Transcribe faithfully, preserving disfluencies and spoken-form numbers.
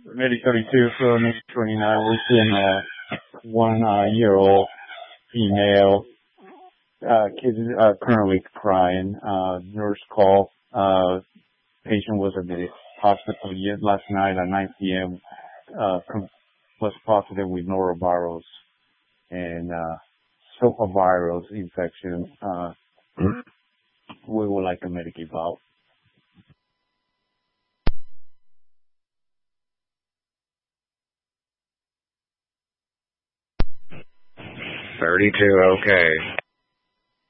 Medic thirty-two from twenty-nine. We're seeing a one uh, year old female. Uh, kid is uh, currently crying. Uh, nurse call. Uh, patient was admitted hospital yet last night at nine p.m. Uh, was positive with norovirus and uh, sulfavirus infection. Uh, we would like to medicate out. thirty-two, okay.